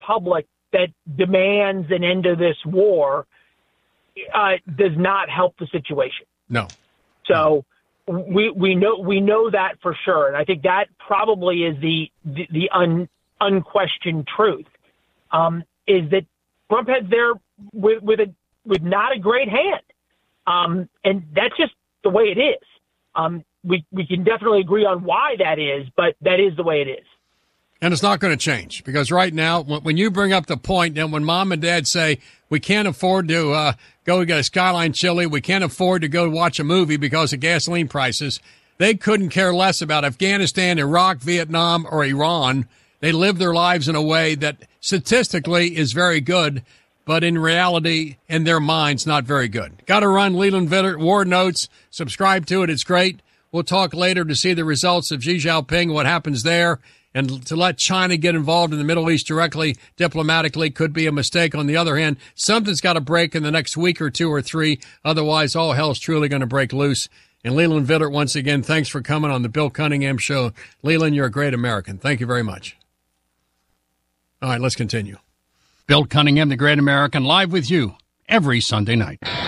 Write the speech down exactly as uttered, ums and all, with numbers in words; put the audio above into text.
public that demands an end to this war uh, does not help the situation. No. So no. we we know we know that for sure, and I think that probably is the the, the un, unquestioned truth. Um, is that Trump has there with with a with not a great hand, um, and that's just the way it is. Um, we we can definitely agree on why that is, but that is the way it is. And it's not going to change because right now, when you bring up the point, and when mom and dad say we can't afford to uh, go get a Skyline chili, we can't afford to go watch a movie because of gasoline prices, they couldn't care less about Afghanistan, Iraq, Vietnam, or Iran. They live their lives in a way that statistically is very good, but in reality, in their minds, not very good. Got to run. Leland Vittert, War Notes. Subscribe to it. It's great. We'll talk later to see the results of Xi Jinping, what happens there. And to let China get involved in the Middle East directly, diplomatically, could be a mistake. On the other hand, something's got to break in the next week or two or three. Otherwise, all hell's truly going to break loose. And Leland Vittert, once again, thanks for coming on the Bill Cunningham Show. Leland, you're a great American. Thank you very much. All right, let's continue. Bill Cunningham, the Great American, live with you every Sunday night.